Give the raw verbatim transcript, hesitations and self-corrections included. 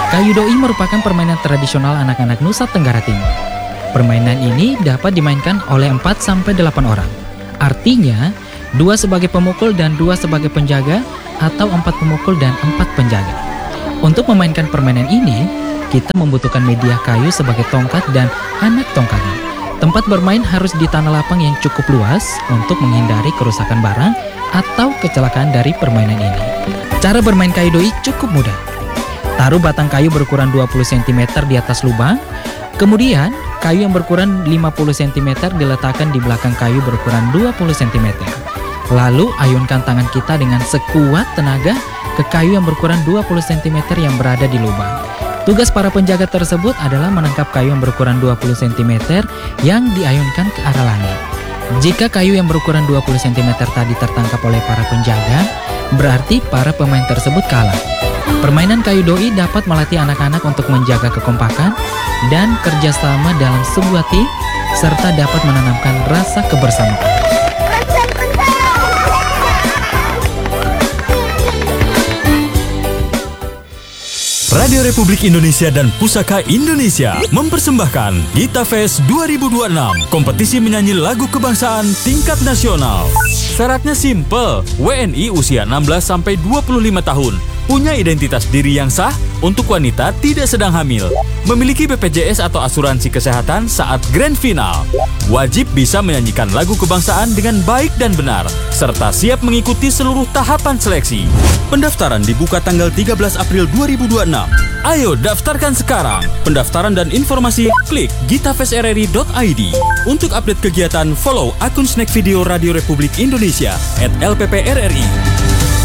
Kayu doi merupakan permainan tradisional anak-anak Nusa Tenggara Timur. Permainan ini dapat dimainkan oleh empat sampai delapan orang. Artinya, dua sebagai pemukul dan dua sebagai penjaga, atau empat pemukul dan empat penjaga. Untuk memainkan permainan ini, kita membutuhkan media kayu sebagai tongkat dan anak tongkatnya. Tempat bermain harus di tanah lapang yang cukup luas untuk menghindari kerusakan barang atau kecelakaan dari permainan ini. Cara bermain kayu doi cukup mudah. Taruh batang kayu berukuran dua puluh sentimeter di atas lubang, kemudian kayu yang berukuran lima puluh sentimeter diletakkan di belakang kayu berukuran dua puluh sentimeter. Lalu ayunkan tangan kita dengan sekuat tenaga ke kayu yang berukuran dua puluh sentimeter yang berada di lubang. Tugas para penjaga tersebut adalah menangkap kayu yang berukuran dua puluh sentimeter yang diayunkan ke arah langit. Jika kayu yang berukuran dua puluh sentimeter tadi tertangkap oleh para penjaga, berarti para pemain tersebut kalah. Permainan kayu doi dapat melatih anak-anak untuk menjaga kekompakan dan kerjasama dalam sebuah tim, serta dapat menanamkan rasa kebersamaan. Radio Republik Indonesia dan Pusaka Indonesia mempersembahkan Gita Fest dua ribu dua puluh enam, kompetisi menyanyi lagu kebangsaan tingkat nasional. Syaratnya simple, W N I usia enam belas sampai dua puluh lima tahun, punya identitas diri yang sah, untuk wanita tidak sedang hamil, memiliki B P J S atau asuransi kesehatan saat grand final, wajib bisa menyanyikan lagu kebangsaan dengan baik dan benar, serta siap mengikuti seluruh tahapan seleksi. Pendaftaran dibuka tanggal tiga belas April dua ribu dua puluh enam. Ayo daftarkan sekarang. Pendaftaran dan informasi klik gitafest r r i dot i d. Untuk update kegiatan, follow akun Snack Video Radio Republik Indonesia at L P P R R I.